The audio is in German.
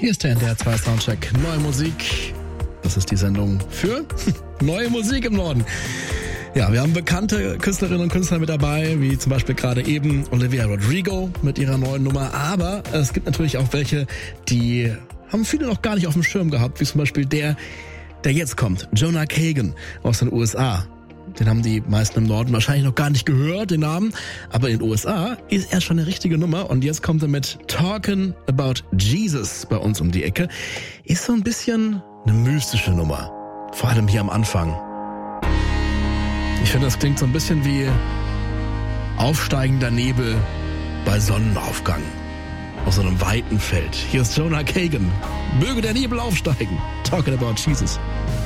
Hier ist der NDR 2 Soundcheck. Neue Musik. Das ist die Sendung für neue Musik im Norden. Ja, wir haben bekannte Künstlerinnen und Künstler mit dabei, wie zum Beispiel gerade eben Olivia Rodrigo mit ihrer neuen Nummer. Aber es gibt natürlich auch welche, die haben viele noch gar nicht auf dem Schirm gehabt, wie zum Beispiel der jetzt kommt, Jonah Kagan aus den USA. Den haben die meisten im Norden wahrscheinlich noch gar nicht gehört, den Namen. Aber in den USA ist er schon eine richtige Nummer. Und jetzt kommt er mit Talking About Jesus bei uns um die Ecke. Ist so ein bisschen eine mystische Nummer. Vor allem hier am Anfang. Ich finde, das klingt so ein bisschen wie aufsteigender Nebel bei Sonnenaufgang. Auf so einem weiten Feld. Hier ist Jonah Kagan. Möge der Nebel aufsteigen. Talking About Jesus.